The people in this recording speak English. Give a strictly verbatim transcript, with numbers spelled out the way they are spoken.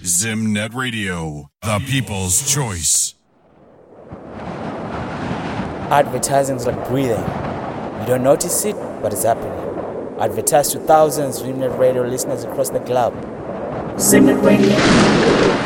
Zimnet Radio, the people's choice. Advertising is like breathing. You don't notice it, but it's happening. Advertise to thousands of Zimnet Radio listeners across the globe. Zimnet Radio.